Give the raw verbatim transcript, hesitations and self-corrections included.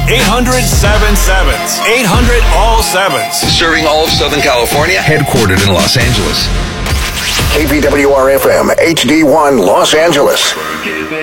eight hundred seven sevens. eight hundred all sevens. Serving all of Southern California, headquartered in Los Angeles. K P W R F M, H D one, Los Angeles.